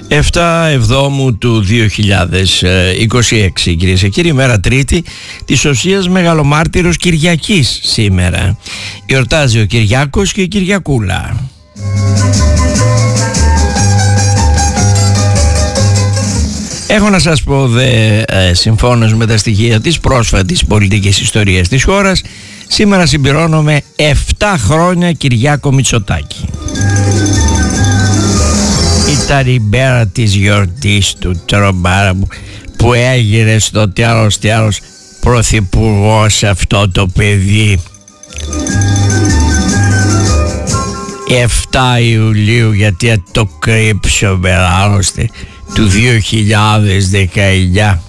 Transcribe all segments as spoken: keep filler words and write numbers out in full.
εφτά Εβδόμου του δύο χιλιάδες είκοσι έξι, κυρίες και κύριοι, μέρα Τρίτη της Οσίας Μεγαλομάρτυρος Κυριακής σήμερα. Γιορτάζει ο Κυριάκος και η Κυριακούλα. Έχω να σας πω δε, ε, συμφώνως με τα στοιχεία της πρόσφατης πολιτικής ιστορίας της χώρας, σήμερα συμπληρώνουμε εφτά χρόνια Κυριάκο Μητσοτάκη. Ήταν η μέρα της γιορτής του Τρομπάρα που έγινε στο τέλος τέλος πρωθυπουργός αυτό το παιδί. εφτά Ιουλίου, γιατί το κρύψω με άλλωστε, του δύο χιλιάδες δεκαεννιά.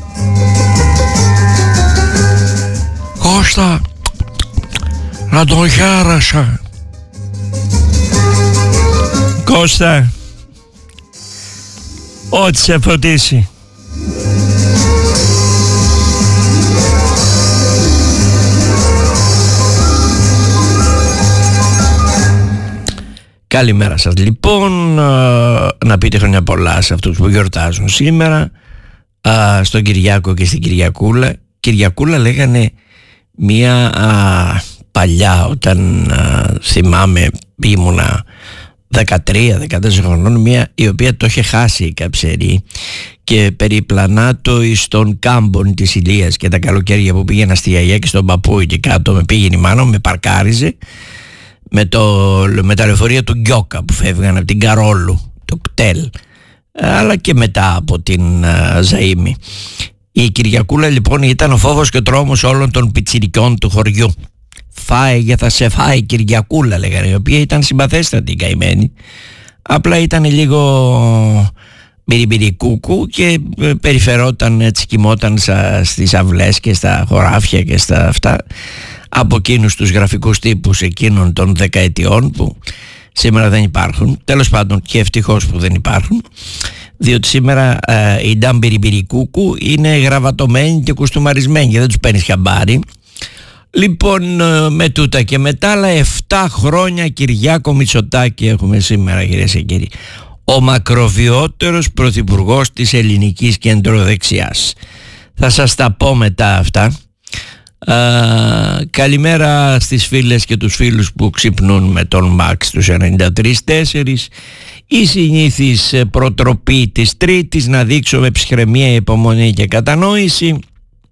Κώστα, να τον χάρασα. Κώστα, ό,τι σε φωτίσει. Καλημέρα σας λοιπόν, να πείτε χρόνια πολλά σε αυτούς που γιορτάζουν σήμερα, στον Κυριάκο και στην Κυριακούλα. Κυριακούλα λέγανε μία α, παλιά, όταν α, θυμάμαι ήμουνα δεκατρία δεκατέσσερα χρονών, μία η οποία το είχε χάσει η καψερή και περιπλανά το εις των κάμπων της Ηλίας, και τα καλοκαίρια που πήγαινα στη γιαγιά και στον παππού εκεί κάτω με πήγαινε η μάνα, με παρκάριζε με, το, με τα λεωφορεία του Γκιόκα που φεύγαν από την Καρόλου, το κτέλ, αλλά και μετά από την α, Ζαΐμη. Η Κυριακούλα λοιπόν ήταν ο φόβος και ο τρόμος όλων των πιτσιρικιών του χωριού. Φάε, θα σε φάει Κυριακούλα, λέγανε, η οποία ήταν συμπαθέστατη καημένη, απλά ήταν λίγο μπυριμπυρικούκου και περιφερόταν, έτσι κοιμόταν στις αυλές και στα χωράφια και στα αυτά, από εκείνους τους γραφικούς τύπους εκείνων των δεκαετιών που σήμερα δεν υπάρχουν, τέλος πάντων, και ευτυχώς που δεν υπάρχουν, διότι σήμερα ε, οι νταμπυριμπυρικούκου είναι γραβατωμένοι και κουστούμαρισμένοι και δεν τους παίρνεις χαμπάρι. Λοιπόν, με τούτα και μετά, άλλα εφτά χρόνια Κυριάκο Μητσοτάκη έχουμε σήμερα, κυρίες και κύριοι. Ο μακροβιότερος πρωθυπουργός της ελληνικής κεντροδεξιάς. Θα σας τα πω μετά αυτά. Α, καλημέρα στις φίλες και τους φίλους που ξυπνούν με τον Μαξ τους ενενήντα τρία τέσσερα. Η συνήθις προτροπή της Τρίτης, να δείξουμε ψυχραιμία, υπομονή και κατανόηση.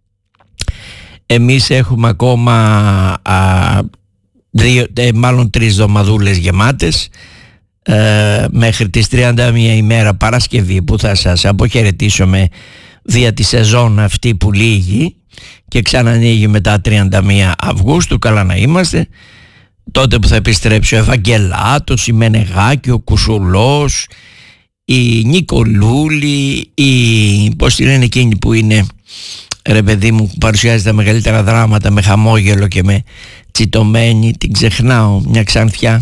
Εμείς έχουμε ακόμα α, δύο, ε, μάλλον τρεις εβδομαδούλες γεμάτες ε, μέχρι τις τριάντα μία ημέρα Παρασκευή, που θα σας αποχαιρετήσουμε δια τη σεζόν αυτή που λύγει και ξανανοίγει μετά τριάντα μία Αυγούστου. Καλά να είμαστε, τότε που θα επιστρέψει ο Ευαγγελάτος, η Μενεγάκη, ο Κουσουλός, η Νικολούλη, η, πώς τη λένε εκείνη που είναι, ρε παιδί μου, που παρουσιάζει τα μεγαλύτερα δράματα με χαμόγελο και με τσιτωμένη, την ξεχνάω, μια ξανθιά,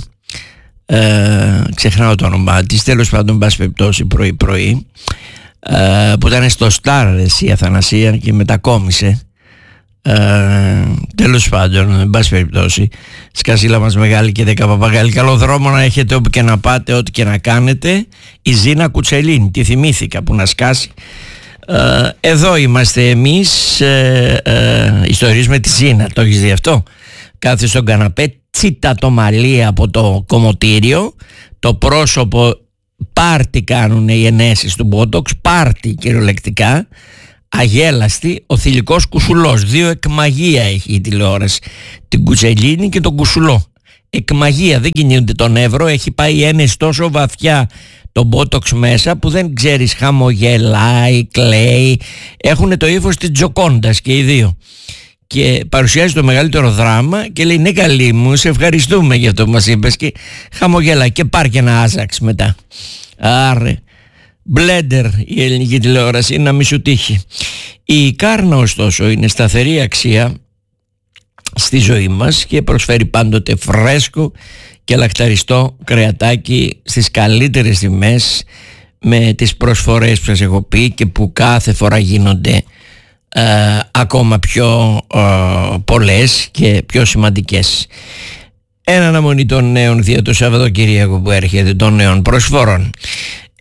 ε, ξεχνάω το όνομά της, τέλος πάντων, μπας περιπτώσει, πρωί πρωί, ε, που ήταν στο Σταρ η Αθανασία και μετακόμισε, ε, τέλος πάντων, μπας περιπτώσει, σκασίλα μας μεγάλη και δέκα παπαγάλη. Καλό δρόμο να έχετε όπου και να πάτε, ό,τι και να κάνετε. Η Ζήνα Κουτσελίνη, τη θυμήθηκα, που να σκάσει. Uh, εδώ είμαστε εμείς, uh, uh, ιστορίες με τη Ζήνα, το έχεις δει αυτό? Κάθεται στον καναπέ, τσίτα το μαλλί από το κομμωτήριο, το πρόσωπο, πάρτι κάνουν οι ενέσεις του μπότοξ, πάρτι κυριολεκτικά, αγέλαστη, ο θηλυκός Κουσουλός, δύο εκμαγεία έχει η τηλεόραση, την Κουτσελίνη και τον Κουσουλό. Εκμαγεία, δεν κινούνται τον Εύρο, έχει πάει η ένεση τόσο βαθιά το μπότοξ μέσα που δεν ξέρεις, χαμογελάει, κλαίει, έχουν το ύφος της Τζοκόντας και οι δύο, και παρουσιάζει το μεγαλύτερο δράμα και λέει, ναι καλή μου, σε ευχαριστούμε για το που μας είπες, και χαμογελάει και πάρει και ένα άζαξ μετά. Άρε, μπλέντερ η ελληνική τηλεόραση, να μη σου τύχει. Η κάρνα ωστόσο είναι σταθερή αξία στη ζωή μας και προσφέρει πάντοτε φρέσκο και λακταριστό κρεατάκι στις καλύτερες τιμές, με τις προσφορές που σας έχω πει και που κάθε φορά γίνονται ε, ακόμα πιο ε, πολλές και πιο σημαντικές. Εν αναμονή των νέων δια το Σαββατοκύριακο που έρχεται, των νέων προσφορών.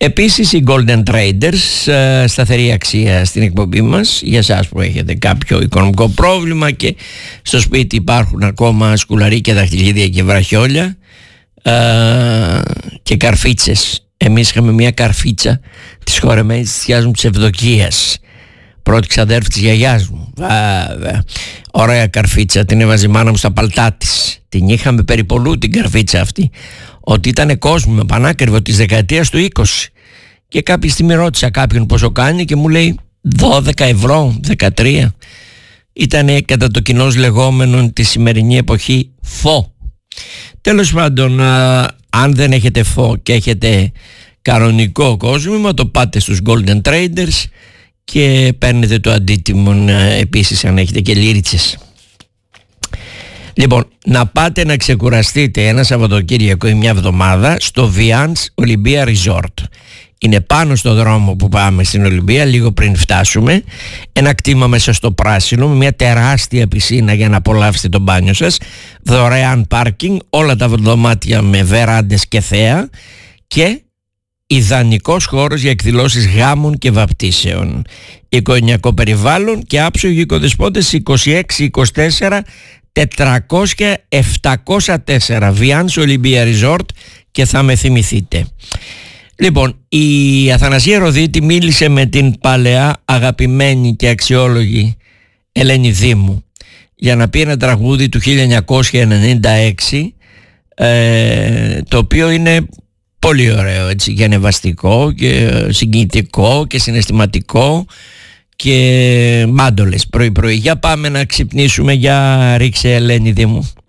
Επίσης οι Golden Traders, ε, σταθερή αξία στην εκπομπή μας για εσάς που έχετε κάποιο οικονομικό πρόβλημα και στο σπίτι υπάρχουν ακόμα σκουλαρίκια, δαχτυλίδια και βραχιόλια ε, και καρφίτσες. Εμείς είχαμε μια καρφίτσα της χορεμένης της γιαγιάς μου της Ευδοκίας, πρώτη ξαδέρφη της γιαγιάς μου. Βέβαια, ωραία καρφίτσα, την έβαζε η μάνα μου στα παλτά της. Την είχαμε περιπολού την καρφίτσα αυτή, ότι ήταν κόσμο με πανάκριβο της δεκαετίας του είκοσι. Και κάποια στιγμή ρώτησα κάποιον πόσο κάνει και μου λέει δώδεκα ευρώ, δεκατρία. Ήτανε κατά το κοινώς λεγόμενο τη σημερινή εποχή φω. Τέλος πάντων, α, αν δεν έχετε φω και έχετε κανονικό κόσμημα, το πάτε στους Golden Traders και παίρνετε το αντίτιμο επίσης αν έχετε και λίριτσες. Λοιπόν, να πάτε να ξεκουραστείτε ένα Σαββατοκύριακο ή μια εβδομάδα στο Vians Olympia Resort. Είναι πάνω στο δρόμο που πάμε στην Ολυμπία, λίγο πριν φτάσουμε. Ένα κτήμα μέσα στο πράσινο με μια τεράστια πισίνα για να απολαύσετε το μπάνιο σας. Δωρεάν πάρκινγκ, όλα τα δωμάτια με βεράντες και θέα και ιδανικός χώρος για εκδηλώσεις γάμων και βαπτίσεων. Οικογενειακό περιβάλλον και άψογοι οικοδεσπότες είκοσι έξι είκοσι τέσσερα τετρακόσια επτακόσια τέσσερα Vians Olympia Resort και θα με θυμηθείτε. Λοιπόν, η Αθανασία Ροδίτη μίλησε με την παλαιά αγαπημένη και αξιόλογη Ελένη Δήμου για να πει ένα τραγούδι του χίλια εννιακόσια ενενήντα έξι, ε, το οποίο είναι πολύ ωραίο, έτσι, και ανεβαστικό και συγκινητικό και συναισθηματικό και μάντολες πρωί πρωί. Για πάμε να ξυπνήσουμε, για ρίξε Ελένη Δήμου.